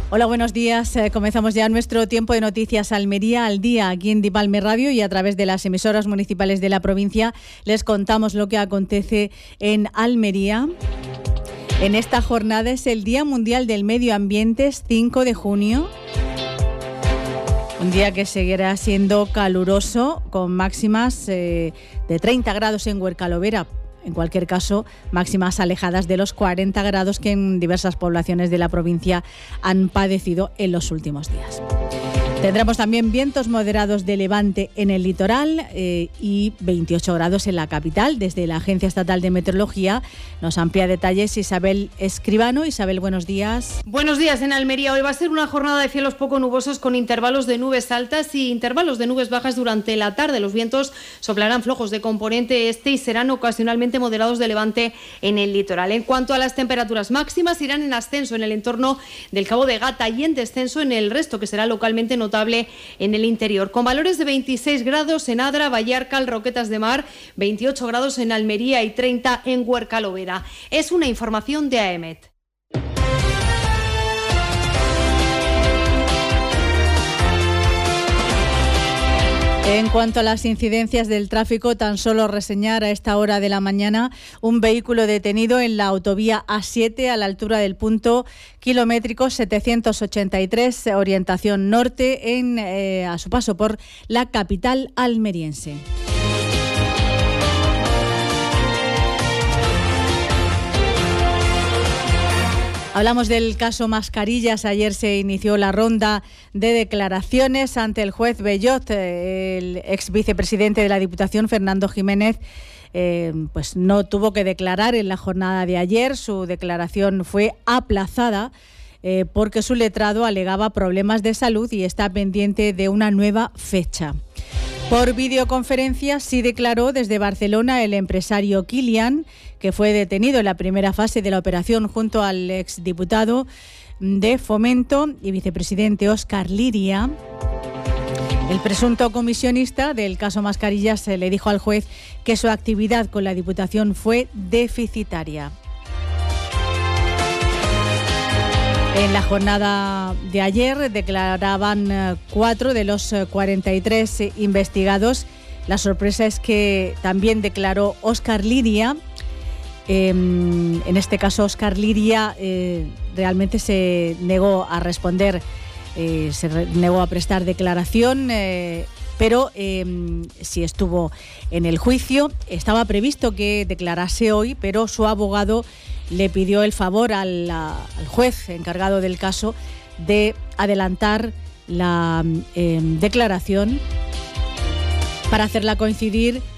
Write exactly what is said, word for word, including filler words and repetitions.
Hola, buenos días. Eh, comenzamos ya nuestro tiempo de noticias Almería al día aquí en Dipalme Radio y a través de las emisoras municipales de la provincia les contamos lo que acontece en Almería. En esta jornada es el Día Mundial del Medio Ambiente, es cinco de junio. Un día que seguirá siendo caluroso con máximas eh, de treinta grados en Huercalovera. En cualquier caso, máximas alejadas de los cuarenta grados que en diversas poblaciones de la provincia han padecido en los últimos días. Tendremos también vientos moderados de levante en el litoral eh, y veintiocho grados en la capital. Desde la Agencia Estatal de Meteorología nos amplía detalles Isabel Escribano. Isabel, buenos días. Buenos días. En Almería hoy va a ser una jornada de cielos poco nubosos con intervalos de nubes altas y intervalos de nubes bajas durante la tarde. Los vientos soplarán flojos de componente este y serán ocasionalmente moderados de levante en el litoral. En cuanto a las temperaturas máximas, irán en ascenso en el entorno del Cabo de Gata y en descenso en el resto, que será localmente notable notable en el interior, con valores de veintiséis grados en Adra, Vallarcal, Roquetas de Mar, veintiocho grados en Almería y treinta en Huercalovera. Es una información de AEMET. En cuanto a las incidencias del tráfico, tan solo reseñar a esta hora de la mañana un vehículo detenido en la autovía A siete a la altura del punto kilométrico setecientos ochenta y tres, orientación norte, en, eh, a su paso por la capital almeriense. Hablamos del caso Mascarillas. Ayer se inició la ronda de declaraciones ante el juez Bellot. El ex vicepresidente de la Diputación, Fernando Jiménez, eh, pues no tuvo que declarar en la jornada de ayer. Su declaración fue aplazada eh, porque su letrado alegaba problemas de salud y está pendiente de una nueva fecha. Por videoconferencia sí declaró desde Barcelona el empresario Kilian, que fue detenido en la primera fase de la operación junto al exdiputado de Fomento y vicepresidente Óscar Liria. El presunto comisionista del caso Mascarillas le dijo al juez que su actividad con la Diputación fue deficitaria. En la jornada de ayer declaraban cuatro de los cuarenta y tres investigados. La sorpresa es que también declaró Óscar Liria. Eh, en este caso, Óscar Liria eh, realmente se negó a responder, eh, se re- negó a prestar declaración, eh, pero eh, sí estuvo en el juicio. Estaba previsto que declarase hoy, pero su abogado le pidió el favor al, al juez encargado del caso de adelantar la eh, declaración para hacerla coincidir